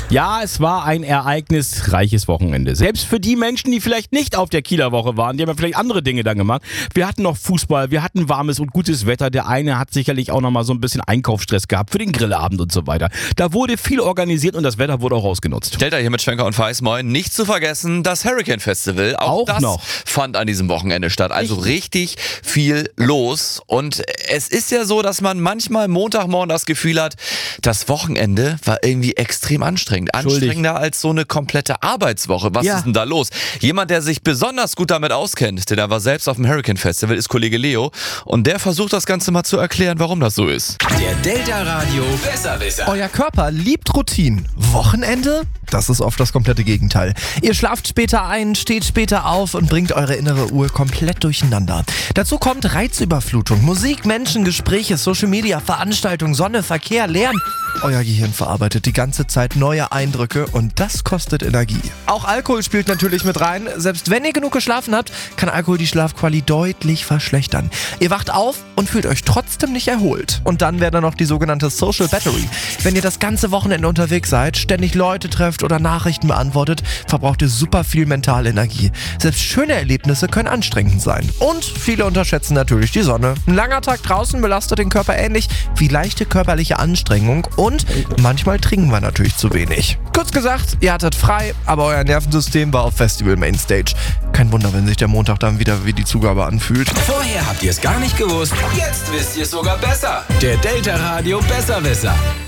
Ja, es war ein ereignisreiches Wochenende. Selbst für die Menschen, die vielleicht nicht auf der Kieler Woche waren, die haben ja vielleicht andere Dinge dann gemacht. Wir hatten noch Fußball, wir hatten warmes und gutes Wetter. Der eine hat sicherlich auch noch mal so ein bisschen Einkaufsstress gehabt für den Grillabend und so weiter. Da wurde viel organisiert und das Wetter wurde auch ausgenutzt. Delta hier mit Schwenker und Feiß, moin. Nicht zu vergessen, das Hurricane Festival. Auch das noch fand an diesem Wochenende statt. Also richtig viel los. Und es ist ja so, dass man manchmal Montagmorgen das Gefühl hat, das Wochenende war irgendwie extrem anstrengend. Anstrengender als so eine komplette Arbeitswoche. Was ist denn da los? Jemand, der sich besonders gut damit auskennt, denn er war selbst auf dem Hurricane Festival, ist Kollege Leo. Und der versucht das Ganze mal zu erklären, warum das so ist. Der Delta Radio Besserwisser. Euer Körper liebt Routinen. Wochenende? Das ist oft das komplette Gegenteil. Ihr schlaft später ein, steht später auf und bringt eure innere Uhr komplett durcheinander. Dazu kommt Reizüberflutung, Musik, Menschen, Gespräche, Social Media, Veranstaltungen, Sonne, Verkehr, Lärm. Euer Gehirn verarbeitet die ganze Zeit neue Eindrücke und das kostet Energie. Auch Alkohol spielt natürlich mit rein. Selbst wenn ihr genug geschlafen habt, kann Alkohol die Schlafqualität deutlich verschlechtern. Ihr wacht auf und fühlt euch trotzdem nicht erholt. Und dann wäre da noch die sogenannte Social Battery. Wenn ihr das ganze Wochenende unterwegs seid, ständig Leute trefft oder Nachrichten beantwortet, verbraucht ihr super viel mentale Energie. Selbst schöne Erlebnisse können anstrengend sein. Und viele unterschätzen natürlich die Sonne. Ein langer Tag draußen belastet den Körper ähnlich wie leichte körperliche Anstrengung und manchmal trinken wir natürlich zu wenig. Kurz gesagt, ihr hattet frei, aber euer Nervensystem war auf Festival Mainstage. Kein Wunder, wenn sich der Montag dann wieder wie die Zugabe anfühlt. Vorher habt ihr es gar nicht gewusst, jetzt wisst ihr es sogar besser. Der Delta Radio Besserwisser.